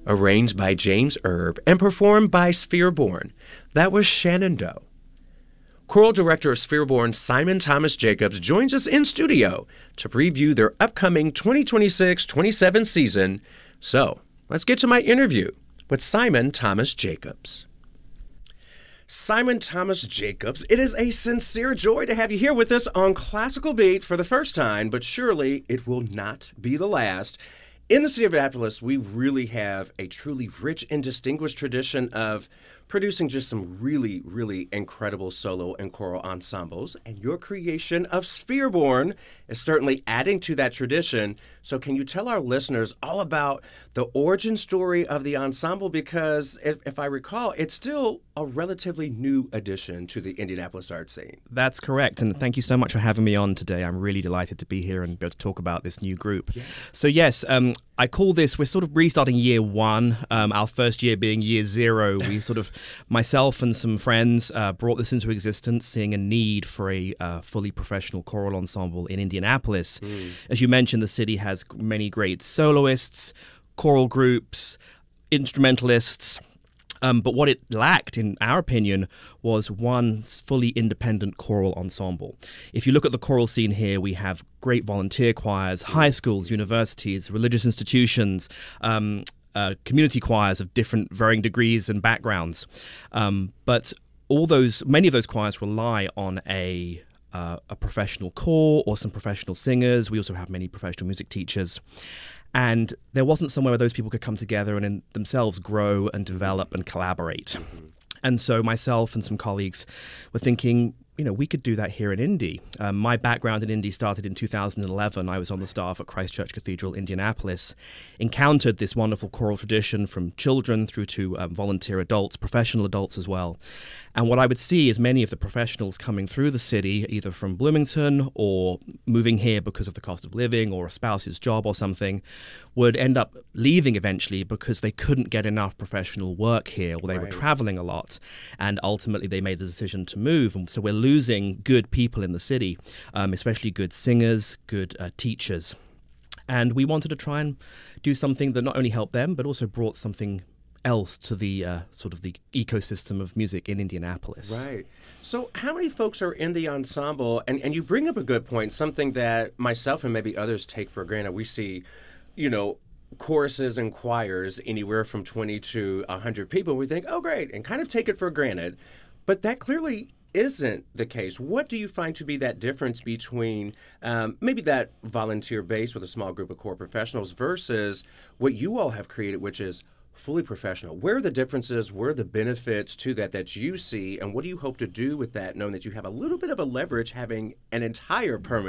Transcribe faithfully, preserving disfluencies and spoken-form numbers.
arranged by James Erb and performed by Sphereborn. That was Shenandoah. Choral director of Sphereborn, Simon Thomas Jacobs, joins us in studio to preview their upcoming twenty twenty-six twenty-seven season. So, let's get to my interview with Simon Thomas Jacobs. Simon Thomas Jacobs, it is a sincere joy to have you here with us on Classical Beat for the first time, but surely it will not be the last. In the city of Annapolis, we really have a truly rich and distinguished tradition of producing just some really, really incredible solo and choral ensembles. And your creation of Sphereborn is certainly adding to that tradition. So can you tell our listeners all about the origin story of the ensemble? Because if, if I recall, it's still a relatively new addition to the Indianapolis art scene. That's correct. And thank you so much for having me on today. I'm really delighted to be here and be able to talk about this new group. Yeah. So yes, um, I call this, we're sort of restarting year one, um, our first year being year zero. We sort of, myself and some friends uh, brought this into existence, seeing a need for a uh, fully professional choral ensemble in Indianapolis. Mm. As you mentioned, the city has many great soloists, choral groups, instrumentalists. Um, but what it lacked, in our opinion, was one fully independent choral ensemble. If you look at the choral scene here, we have great volunteer choirs, high schools, universities, religious institutions, um, uh, community choirs of different varying degrees and backgrounds. Um, but all those, many of those choirs rely on a uh, a professional corps or some professional singers. We also have many professional music teachers. And there wasn't somewhere where those people could come together and in themselves grow and develop and collaborate. Mm-hmm. And so myself and some colleagues were thinking, you know, we could do that here in Indy. Um, my background in Indy started in two thousand eleven. I was on the staff at Christ Church Cathedral, Indianapolis, encountered this wonderful choral tradition from children through to um, volunteer adults, professional adults as well. And what I would see is many of the professionals coming through the city, either from Bloomington or moving here because of the cost of living or a spouse's job or something, would end up leaving eventually because they couldn't get enough professional work here, or they right. were traveling a lot. And ultimately they made the decision to move. And so we're losing good people in the city, um, especially good singers, good uh, teachers. And we wanted to try and do something that not only helped them, but also brought something else to the uh, sort of the ecosystem of music in Indianapolis. Right. So how many folks are in the ensemble? And, and you bring up a good point, something that myself and maybe others take for granted. We see, you know, choruses and choirs anywhere from twenty to one hundred people. We think, oh, great, and kind of take it for granted. But that clearly isn't the case. What do you find to be that difference between um, maybe that volunteer base with a small group of core professionals versus what you all have created, which is fully professional? Where are the differences? Where are the benefits to that that you see? And what do you hope to do with that, knowing that you have a little bit of a leverage having an entire permanent